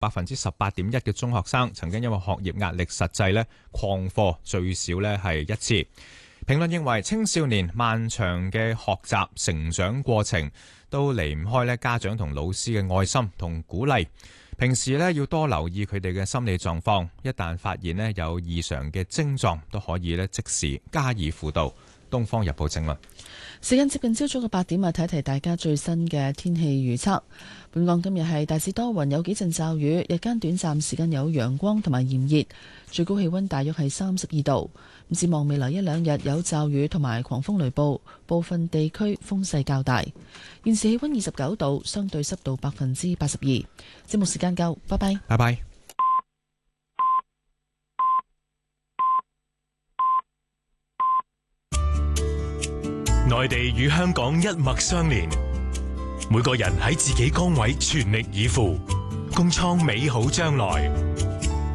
18.1% 嘅中學生曾經因為學業壓力實際咧曠課最少咧係1次。評論認為青少年漫長嘅學習成長過程都離唔開咧家長同老師嘅愛心同鼓勵。平時咧要多留意佢哋嘅心理狀況，一旦發現咧有異常嘅症狀，都可以咧即時加以輔導。東方日報正論。 時間接近朝早嘅8點啊，睇睇大家最新嘅天氣預測。本港今日係大致多雲，有幾陣驟雨，日間短暫時間有陽光同埋炎熱，最高氣溫大約係32度。展望未來一兩日有驟雨同埋狂風雷暴，部分地區風勢較大。現時氣溫29度，相對濕度82%。節目時間夠，拜拜。 拜拜。 內地與香港一脈相連，每個人喺自己崗位全力以赴，共創美好將來。